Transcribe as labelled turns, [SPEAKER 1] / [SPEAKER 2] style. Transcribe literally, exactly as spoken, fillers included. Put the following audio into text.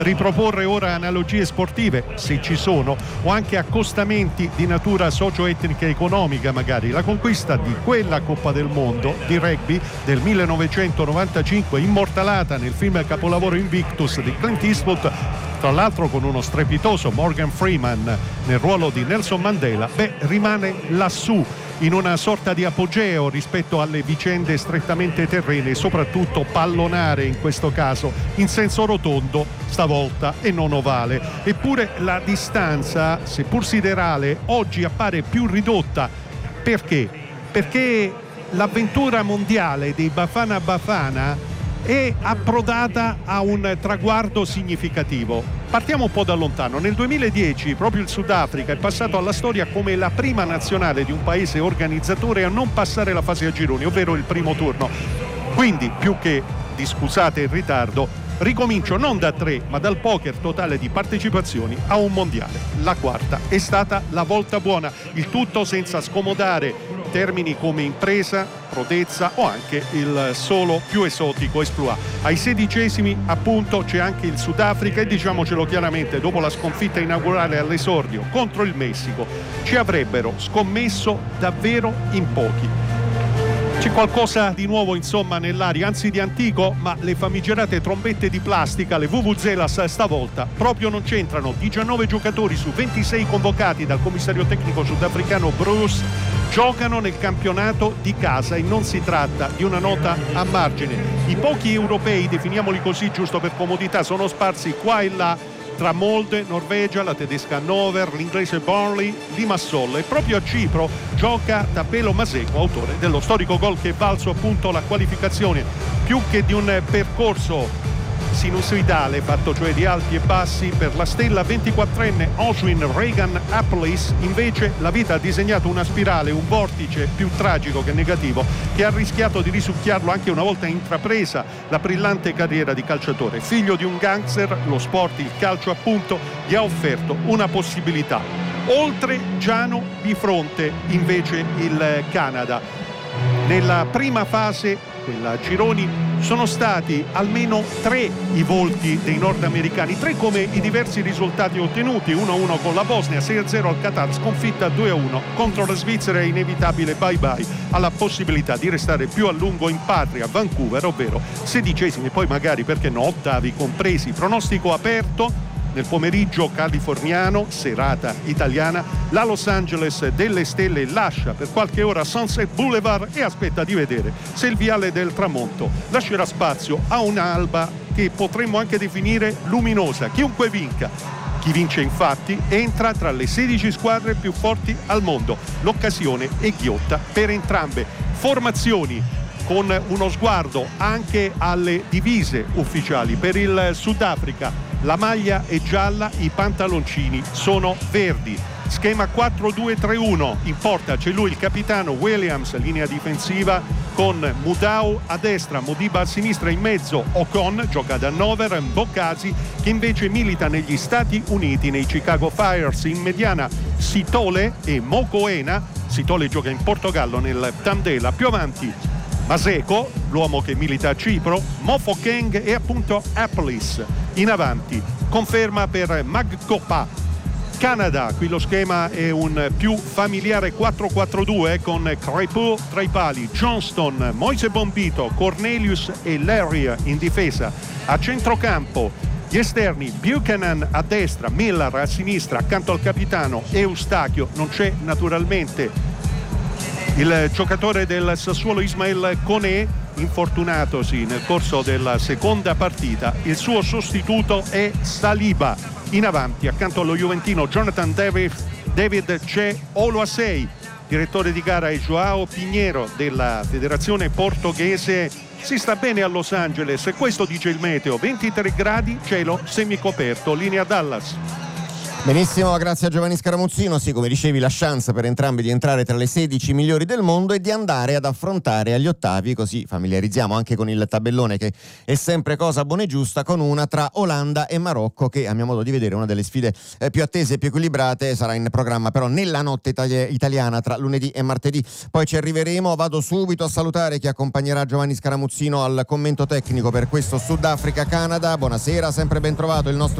[SPEAKER 1] riproporre ora analogie sportive, se ci sono, o anche accostamenti di natura socio-etnica e economica magari. La conquista di quella Coppa del Mondo di rugby del millenovecentonovantacinque, immortalata nel film capolavoro Invictus di Clint Eastwood, tra l'altro con uno strepitoso Morgan Freeman nel ruolo di Nelson Mandela, beh, rimane lassù in una sorta di apogeo rispetto alle vicende strettamente terrene, soprattutto pallonare in questo caso, in senso rotondo stavolta e non ovale. Eppure la distanza, seppur siderale, oggi appare più ridotta. Perché? Perché l'avventura mondiale dei Bafana Bafana è approdata a un traguardo significativo. Partiamo un po' da lontano. Nel duemiladieci proprio il Sudafrica è passato alla storia come la prima nazionale di un paese organizzatore a non passare la fase a gironi, ovvero il primo turno. Quindi, più che di scusate il ritardo, ricomincio non da tre ma dal poker totale di partecipazioni a un mondiale. La quarta è stata la volta buona, il tutto senza scomodare termini come impresa, prodezza o anche il solo più esotico exploit. Ai sedicesimi appunto c'è anche il Sudafrica e, diciamocelo chiaramente, dopo la sconfitta inaugurale all'esordio contro il Messico ci avrebbero scommesso davvero in pochi. C'è qualcosa di nuovo insomma nell'aria, anzi di antico, ma le famigerate trombette di plastica, le vuvuzelas, stavolta proprio non c'entrano. diciannove giocatori su ventisei convocati dal commissario tecnico sudafricano Bruce giocano nel campionato di casa e non si tratta di una nota a margine. I pochi europei, definiamoli così giusto per comodità, sono sparsi qua e là tra Molde, Norvegia, la tedesca Hannover, l'inglese Burnley, Limassol, e proprio a Cipro gioca Tapelo Maseko, autore dello storico gol che è valso appunto la qualificazione. Più che di un percorso sinusoidale fatto cioè di alti e bassi per la stella ventiquattrenne Oswin Regan Applis, invece la vita ha disegnato una spirale, un vortice più tragico che negativo, che ha rischiato di risucchiarlo anche una volta intrapresa la brillante carriera di calciatore. Figlio di un gangster, lo sport, il calcio appunto, gli ha offerto una possibilità. Oltre Giano Bifronte invece il Canada. Nella prima fase, quella a gironi, sono stati almeno tre i volti dei nordamericani, tre come i diversi risultati ottenuti: uno a uno con la Bosnia, sei a zero al Qatar, sconfitta due a uno contro la Svizzera, inevitabile bye bye alla possibilità di restare più a lungo in patria, Vancouver, ovvero sedicesimi, poi magari perché no ottavi compresi. Pronostico aperto nel pomeriggio californiano, serata italiana. La Los Angeles delle stelle lascia per qualche ora Sunset Boulevard e aspetta di vedere se il viale del tramonto lascerà spazio a un'alba che potremmo anche definire luminosa. Chiunque vinca, chi vince infatti entra tra le sedici squadre più forti al mondo. L'occasione è ghiotta per entrambe. Formazioni con uno sguardo anche alle divise ufficiali. Per il Sudafrica la maglia è gialla, i pantaloncini sono verdi. Schema quattro due tre uno, in porta c'è lui il capitano Williams, linea difensiva con Mudau a destra, Modiba a sinistra, in mezzo Ocon, gioca ad Hannover, Mbokasi che invece milita negli Stati Uniti nei Chicago Fires, in mediana Sitole e Mokoena. Sitole gioca in Portogallo nel Tandela, più avanti Maseko, l'uomo che milita a Cipro, Mofokeng e appunto Applis. In avanti, conferma per Magkopa. Canada, qui lo schema è un più familiare quattro quattro due con Crépeau tra i pali, Johnston, Moise Bombito, Cornelius e Larry in difesa. A centrocampo gli esterni Buchanan a destra, Miller a sinistra, accanto al capitano Eustachio. Non c'è naturalmente il giocatore del Sassuolo Ismael Koné, infortunatosi nel corso della seconda partita. Il suo sostituto è Saliba. In avanti, accanto allo juventino Jonathan David, David c'è Oluwasei. Direttore di gara è Joao Pinheiro della federazione portoghese. Si sta bene a Los Angeles, questo dice il meteo: ventitré gradi, cielo semicoperto, linea Dallas.
[SPEAKER 2] Benissimo, grazie a Giovanni Scaramuzzino. Sì, come dicevi, la chance per entrambi di entrare tra le sedici migliori del mondo e di andare ad affrontare agli ottavi, così familiarizziamo anche con il tabellone, che è sempre cosa buona e giusta, con una tra Olanda e Marocco, che a mio modo di vedere è una delle sfide eh, più attese e più equilibrate. Sarà in programma però nella notte itali- italiana tra lunedì e martedì. Poi ci arriveremo. Vado subito a salutare chi accompagnerà Giovanni Scaramuzzino al commento tecnico per questo Sudafrica-Canada. Buonasera, sempre ben trovato il nostro